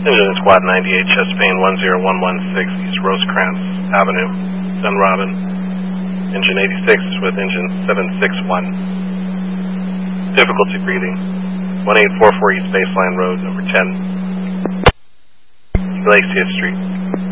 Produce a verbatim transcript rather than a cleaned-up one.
Engine Squad ninety-eight, chest pain one zero one one six, East Rosecrans Avenue, Dunrobin. Engine eighty-six with engine seven six one. Difficulty breathing. one eight four four East Baseline Road, number ten. Glacier Street.